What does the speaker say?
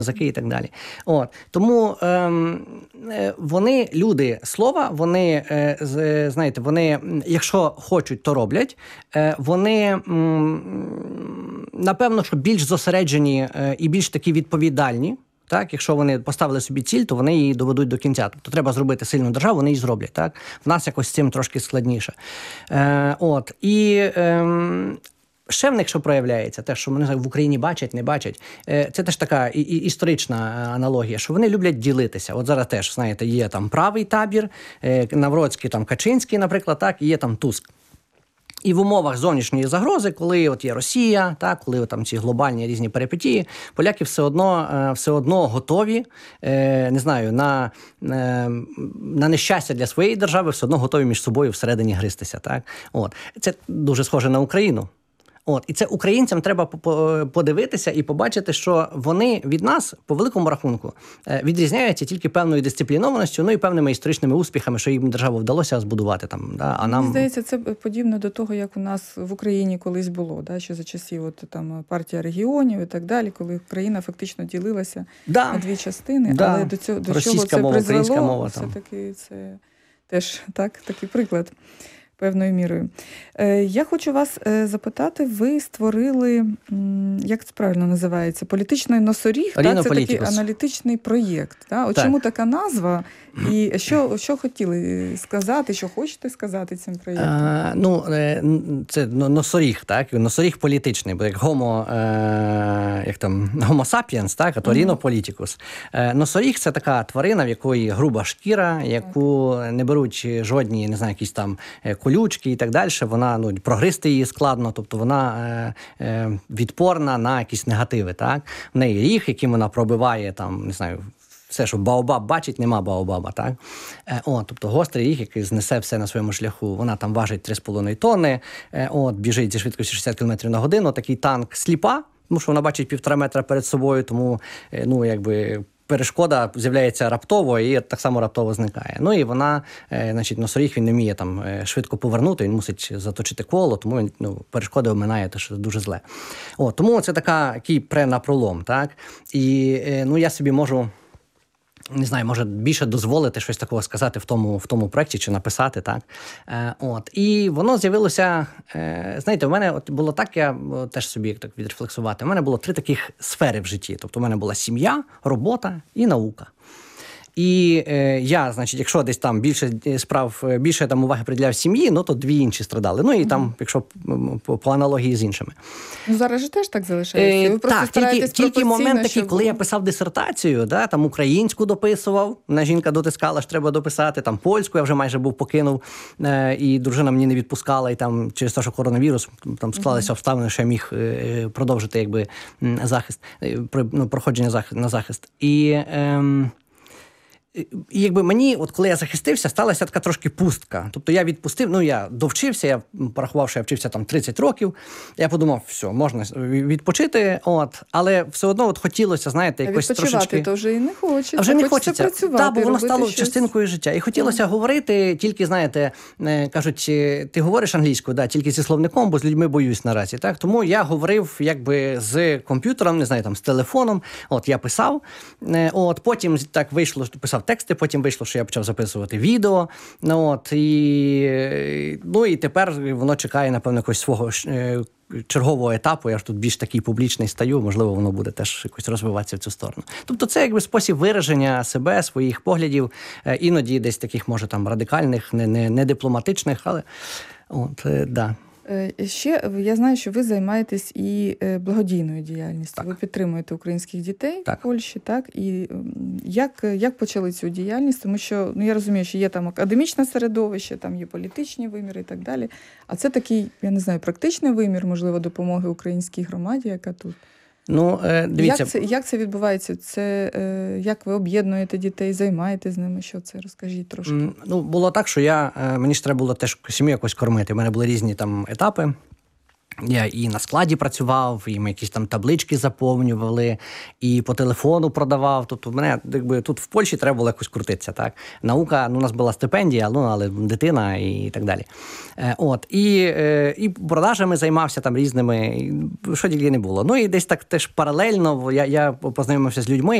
козаки і так далі. Тому вони, люди слова, вони, знаєте, вони, якщо хочуть, то роблять. Вони, напевно, що більш зосереджені і більш такі відповідальні. Так, якщо вони поставили собі ціль, то вони її доведуть до кінця. Тобто треба зробити сильну державу, вони її зроблять. Так? В нас якось з цим трошки складніше. Ще в них що проявляється, те, що вони в Україні бачать, не бачать, це теж така історична аналогія, що вони люблять ділитися. От зараз теж, знаєте, є там правий табір, Навроцький, там Качинський, наприклад, так, і є там Туск. І в умовах зовнішньої загрози, коли от є Росія, так, коли там ці глобальні різні перипетії, поляки все одно готові, не знаю, на нещастя для своєї держави, все одно готові між собою всередині гристися. Так? Це дуже схоже на Україну. І це українцям треба подивитися і побачити, що вони від нас, по великому рахунку, відрізняються тільки певною дисциплінованістю, і певними історичними успіхами, що їм державу вдалося збудувати. Мені здається, це подібно до того, як у нас в Україні колись було, що за часів там партія регіонів і так далі, коли країна фактично ділилася на дві частини, але до чого це призвело, все-таки це теж такий приклад. Певною мірою. Я хочу вас запитати, ви створили, як це правильно називається, політичний носоріг, це такий аналітичний проєкт. Чому така назва і що хотіли сказати, що хочете сказати цим проєктом? Це носоріг, так? Носоріг політичний, бо як homo sapiens, так? А то rhino politicus. Носоріг – це така тварина, в якої груба шкіра, яку не беруть жодні, не знаю, якісь там колючки і так далі, вона, прогризти її складно, тобто вона відпорна на якісь негативи, так? В неї ріг, яким вона пробиває, там, не знаю, все, що Баобаб бачить, нема Баобаба, так? Тобто гострий ріг, який знесе все на своєму шляху, вона там важить 3,5 тонни, біжить зі швидкістю 60 км на годину, такий танк сліпа, тому що вона бачить 1,5 метра перед собою, тому, перешкода з'являється раптово і так само раптово зникає. І вона, носоріг, він не вміє там швидко повернути, він мусить заточити коло, тому він перешкоди оминає, те, що дуже зле. Тому це такий пренапролом, так? І я собі можу, не знаю, може більше дозволити щось такого сказати в тому проєкті чи написати, так? І воно з'явилося, знаєте, у мене було так, я теж собі так відрефлексувати, у мене було 3 таких сфери в житті. Тобто у мене була сім'я, робота і наука. І я, якщо десь там більше там уваги приділяв сім'ї, то 2 інші страдали. І там, якщо по аналогії з іншими. Зараз же теж так залишається. Ви просто стараєтесь тільки момент такий, коли я писав дисертацію, там українську дописував, мене жінка дотискала, що треба дописати, там польську я вже майже був покинув, і дружина мені не відпускала, і там через те, що коронавірус, там склалися обставини, що я міг продовжити захист, проходження на захист. І мені, коли я захистився, сталася така трошки пустка. Тобто я відпустив, я довчився, я порахував, що я вчився там 30 років. Я подумав, все, можна відпочити, але все одно хотілося, знаєте, якось трошечки... Відпочивати то вже і не хочеться. А вже не хочеться працювати, бо воно стало частинкою життя. І хотілося говорити, тільки, знаєте, кажуть, ти говориш англійською, тільки зі словником, бо з людьми боюсь наразі. Так? Тому я говорив з комп'ютером, не знаю, з телефоном. Я писав. Потім так вийшло, що писав тексти, потім вийшло, що я почав записувати відео. І тепер воно чекає, напевно, якогось свого чергового етапу. Я ж тут більш такий публічний стаю, можливо, воно буде теж якось розвиватися в цю сторону. Тобто це спосіб вираження себе, своїх поглядів, іноді десь таких, може, там радикальних, не дипломатичних, але да. Ще я знаю, що ви займаєтесь і благодійною діяльністю. Так. Ви підтримуєте українських дітей в Польщі, так? І як почали цю діяльність? Тому що, я розумію, що є там академічне середовище, там є політичні виміри і так далі. А це такий, я не знаю, практичний вимір, можливо, допомоги українській громаді, яка тут? Дивіться. Як це відбувається? Як ви об'єднуєте дітей, займаєтесь з ними? Що це? Розкажіть трошки. Було так, що мені ж треба було теж сім'ю якось кормити. У мене були різні там етапи. Я і на складі працював, і ми якісь там таблички заповнювали, і по телефону продавав. Тобто мене, якби, тут в Польщі треба було якось крутитися. Так? Наука, у нас була стипендія, але дитина і так далі. І продажами займався там різними, що тільки не було. Ну і десь так теж паралельно я познайомився з людьми,